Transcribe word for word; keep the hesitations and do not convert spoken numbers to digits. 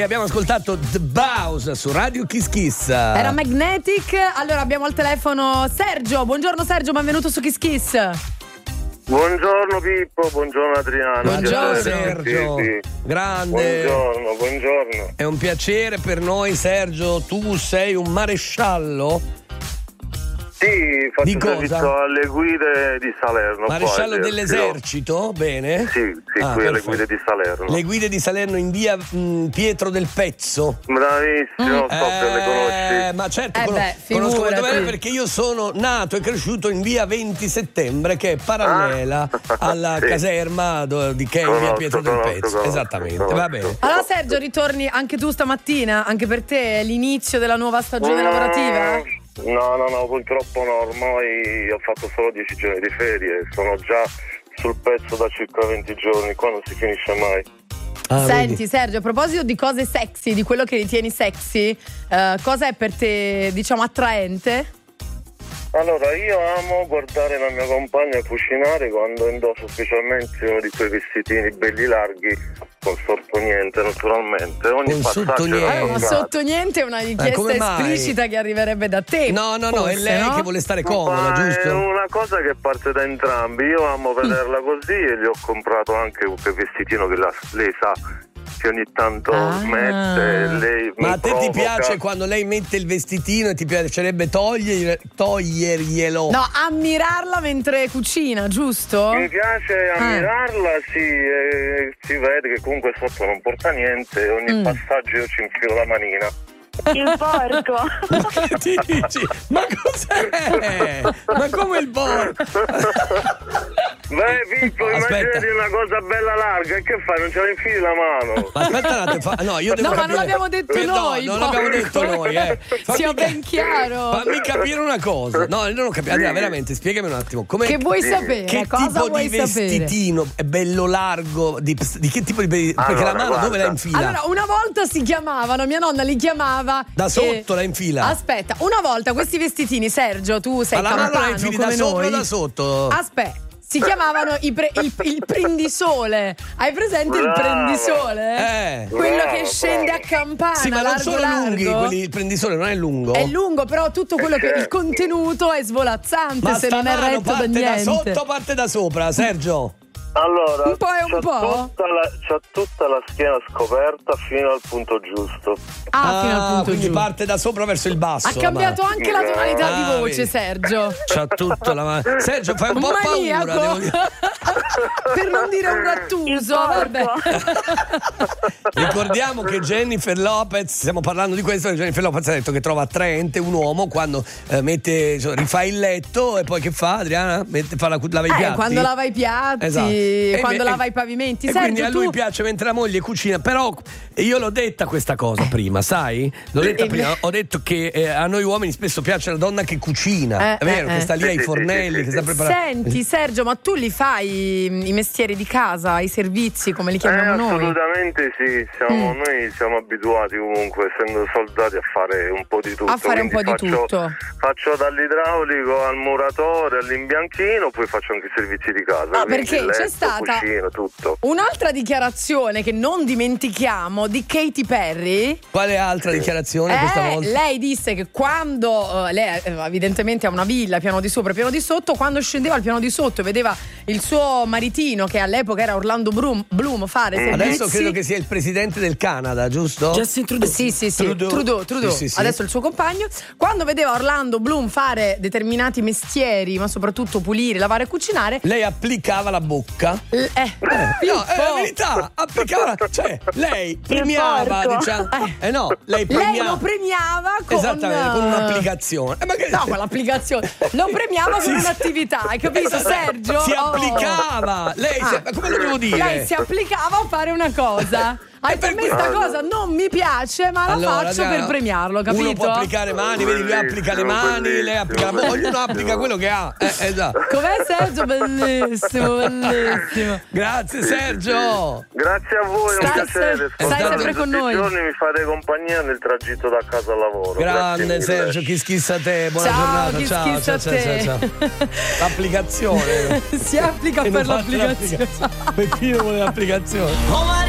Abbiamo ascoltato The Bows su Radio Kiss Kiss. Era Magnetic. Allora abbiamo al telefono Sergio. Buongiorno Sergio, benvenuto su Kiss Kiss. Buongiorno Pippo, buongiorno Adriano. Buongiorno Sergio. Sergio. Sì, sì. Grande. Buongiorno, buongiorno. È un piacere per noi, Sergio. Tu sei un maresciallo? Sì, faccio Di cosa? servizio alle guide di Salerno. Maresciallo poi, dell'esercito? Bene. Sì, sì, Ah, qui alle perfetto. guide di Salerno. Le guide di Salerno in via mh, Pietro del Pezzo. Bravissimo, so che le conosci. Eh, ma certo, Eh conos- beh, conosco molto figurati. bene perché io sono nato e cresciuto in via venti settembre, che è parallela Ah, alla sì. caserma do- di che è in via Conosco, Pietro del conosco, Pezzo. conosco, Esattamente, conosco. va bene. Allora Sergio, ritorni anche tu stamattina? Anche per te è l'inizio della nuova stagione No, lavorativa? No, no, no, purtroppo no, ormai ho fatto solo dieci giorni di ferie, sono già sul pezzo da circa venti giorni, qua non si finisce mai. Ah, Senti vedi. Sergio, a proposito di cose sexy, di quello che ritieni sexy, eh, cosa è per te, diciamo, attraente? Allora, io amo guardare la mia compagna cucinare quando indosso specialmente uno di quei vestitini belli larghi, con sotto niente, naturalmente. Ogni Con sotto passaggio è niente. una Allora, ma giornata. sotto niente è una richiesta come mai? esplicita che arriverebbe da te. No, no, no, è forse, lei no? che vuole stare comoda, Ma giusto? è una cosa che parte da entrambi. Io amo vederla così e gli ho comprato anche quel vestitino che la- lei sa che ogni tanto Ah. mette. Lei Ma mi a te ti provoca. piace quando lei mette il vestitino e ti piacerebbe toglier- toglierglielo? No, ammirarla mentre cucina, giusto? Mi piace Ah. ammirarla, sì, e si vede che comunque sotto non porta niente e ogni Mm. passaggio io ci infilo la manina. Il porco. Ma che dici? Ma cos'è? Ma come il porco? Beh, Pippo, Aspetta. immaginati una cosa bella larga e che fai? Non ce la infili la mano? Ma aspetta un attimo, fa- no, io devo No, ma non capire- l'abbiamo detto Eh, no, noi, non porco. l'abbiamo detto noi, eh. Fammi Sia ca- ben chiaro. Fammi capire una cosa. No, io non ho capito. Andrea, veramente, spiegami un attimo. Come, Che vuoi Sì. sapere? che Cosa tipo vuoi di sapere? vestitino è bello largo? Di, di che tipo di perché Allora, la mano guarda. dove la infila? Allora, una volta si chiamavano, mia nonna li chiamava Da eh, sotto la infila? Aspetta, una volta questi vestitini, Sergio, tu sei Ma la mano la campano infili come da sopra o noi. da sotto? Aspetta. Si chiamavano i pre- il, il prendisole. Hai presente il Brava. prendisole? Eh. Quello Brava, che scende brava. a campana, Sì, ma non largo sono largo. lunghi quelli, il prendisole non è lungo. È lungo, però tutto quello che il certo. contenuto è svolazzante Ma se sta non è mano retto da parte da niente. sotto o parte da sopra, Sergio? Allora, Un po' e un c'ha po'? Tutta la, c'ha tutta la schiena scoperta fino al punto giusto. Ah, fino al punto quindi giusto. parte da sopra verso il basso. Ha cambiato la anche la tonalità di Ah, voce, vedi. Sergio. mano. C'ha tutto la mano. Sergio, fai un po' Maniaco. paura. Devo dire. Per non dire un Il rattuso, porco. vabbè. Ricordiamo che Jennifer Lopez, stiamo parlando di questo, Jennifer Lopez ha detto che trova attraente un uomo quando eh, mette, insomma, rifà il letto e poi che fa, Adriana? Mette, fa la, lava i Eh, piatti. quando lava i piatti, Esatto. E quando me- lava i pavimenti. E Sergio, quindi a lui tu... piace mentre la moglie cucina, però io l'ho detta questa cosa prima, sai? L'ho detta Eh, prima, eh. ho detto che eh, a noi uomini spesso piace la donna che cucina, Eh, è vero, eh, che eh. sta lì Sì, ai sì, fornelli, sì, che sì, sta sì. preparando. Senti, Sergio, ma tu li fai i, i mestieri di casa, i servizi, come li chiamiamo eh, noi? assolutamente sì, siamo, Mm. noi siamo abituati comunque, essendo soldati, a fare un po' di tutto. A fare un po' Quindi di faccio, tutto. Faccio dall'idraulico al muratore all'imbianchino, poi faccio anche i servizi di casa. No, quindi perché c'è letto, stata- cucina, tutto. Un'altra dichiarazione che non dimentichiamo di Katy Perry. Quale altra dichiarazione questa Eh, volta? lei disse che quando eh, lei eh, evidentemente ha una villa, piano di sopra e piano di sotto, quando scendeva al piano di sotto e vedeva il suo maritino, che all'epoca era Orlando Bloom, Bloom fare servizi. Adesso credo che sia il presidente del Canada, giusto? Justin Trudeau. Sì, sì, sì. Trudeau. Trudeau, Trudeau. Sì, sì, sì. Adesso il suo compagno. Quando vedeva Orlando Bloom fare determinati mestieri, ma soprattutto pulire, lavare e cucinare, Lei applicava la bocca. l- eh, Eh, no, è la Pippo, verità, applicava, cioè lei premiava, porco. diciamo, eh no, lei lei premiava. lo premiava con Esattamente, con un'applicazione. Eh, ma che No, con l'applicazione. Lo premiava con un'attività, hai capito, Sergio? si Oh. applicava. Lei si- Ah. ma come lo devo dire? Lei si applicava a fare una cosa. Hai per me sta cosa non mi piace, ma la Allora, faccio Adriana, per premiarlo, capito? Uno può applicare mani, vedi, lui applica le mani, lei applica la Bellissimo, ognuno applica quello che ha. Eh, esatto. Com'è, Sergio? Bellissimo, bellissimo. Grazie Sergio. Grazie a voi, è un Stai piacere. se- stai Ascoltate sempre con tutti i noi. giorni, mi fate compagnia nel tragitto da casa al lavoro. Grazie Grande mille. Sergio, chi schissa a te, buona Ciao, giornata. chi ciao, schissa ciao, a ciao, te. ciao, ciao. L'applicazione. Si applica E per non faccio l'applicazione. l'applicazione. Perché io volevo l'applicazione.